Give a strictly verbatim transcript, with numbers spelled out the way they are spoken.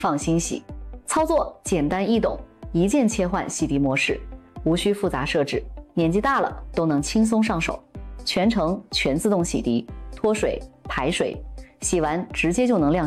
放心洗。操作简单易懂，一键切换洗涤模式，无需复杂设置，年纪大了都能轻松上手。全程全自动洗涤，脱水、排水，洗完直接就能晾